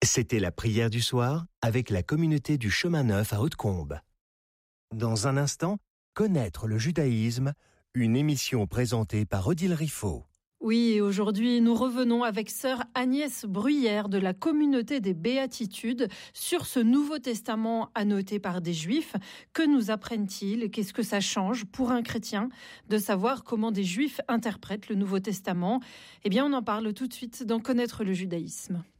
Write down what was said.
C'était la prière du soir avec la communauté du Chemin Neuf à Hautecombe. Dans un instant, connaître le judaïsme, une émission présentée par Odile Riffaut. Oui, et aujourd'hui, nous revenons avec sœur Agnès Bruyère de la communauté des Béatitudes sur ce Nouveau Testament annoté par des Juifs. Que nous apprennent-ils? Qu'est-ce que ça change pour un chrétien de savoir comment des Juifs interprètent le Nouveau Testament? Eh bien, on en parle tout de suite dans Connaître le judaïsme.